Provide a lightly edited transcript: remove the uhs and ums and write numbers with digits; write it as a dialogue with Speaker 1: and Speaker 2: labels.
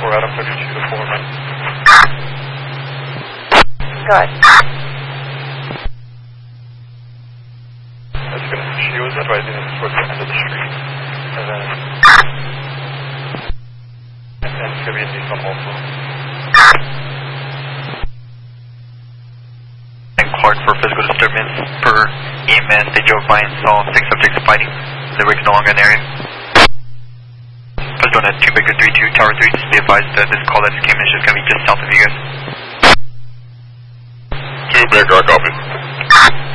Speaker 1: 4 Adam 32 to 4, man.
Speaker 2: Good.
Speaker 1: That's good. She was advising us towards the end of the street. And then... And it's going to be a decent also.
Speaker 3: And Clark for physical disturbance per EMS. They drove by and saw 6 subjects fighting. The rig's no longer in the area. President at 2 Victor 32, Tower 3, just be advised that this call that just came in is just going to be just south of you guys.
Speaker 4: 2 Victor, copy.